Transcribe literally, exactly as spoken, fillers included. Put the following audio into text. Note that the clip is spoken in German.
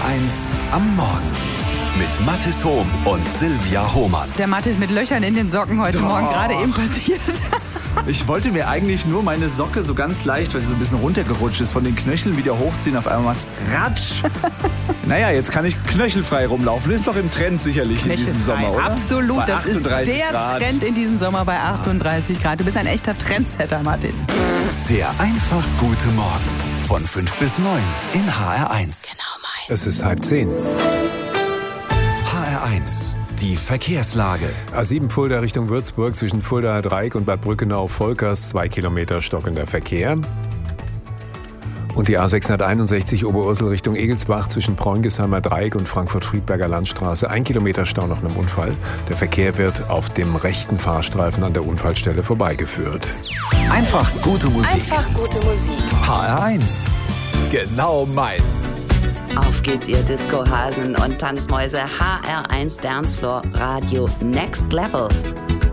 eins am Morgen mit Mathis Hohm und Silvia Hohmann. Der Mathis mit Löchern in den Socken heute Doch. Morgen gerade eben passiert. Ich wollte mir eigentlich nur meine Socke so ganz leicht, weil sie so ein bisschen runtergerutscht ist, von den Knöcheln wieder hochziehen. Auf einmal macht's ratsch. Naja, jetzt kann ich knöchelfrei rumlaufen. Ist doch im Trend sicherlich in diesem Sommer, oder? Absolut, Bei das ist der achtunddreißig Grad. Trend in diesem Sommer bei achtunddreißig Grad. Du bist ein echter Trendsetter, Mathis. Der einfach gute Morgen von fünf bis neun in H R eins. Genau meins. Es ist halb zehn. H R eins, die Verkehrslage. A sieben Fulda Richtung Würzburg zwischen Fuldaer Dreieck und Bad Brückenau-Volkers, zwei Kilometer stockender Verkehr. Und die A sechshunderteinundsechzig Oberursel Richtung Egelsbach zwischen Preungesheimer Dreieck und Frankfurt-Friedberger Landstraße. Ein Kilometer Stau nach einem Unfall. Der Verkehr wird auf dem rechten Fahrstreifen an der Unfallstelle vorbeigeführt. Einfach gute Musik. Einfach gute Musik. H R eins, genau meins. Auf geht's, ihr Disco-Hasen und Tanzmäuse. H R eins Dancefloor Radio Next Level.